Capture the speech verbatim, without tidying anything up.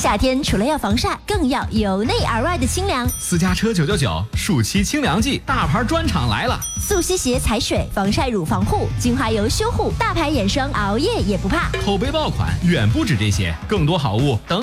夏天除了要防晒，更要由内而外的清凉。 私家车九九九，暑期清凉季，大牌专场来了。 速吸鞋踩水，防晒乳防护，精华油修护，大牌眼霜熬夜也不怕。 口碑爆款远不止这些，更多好物等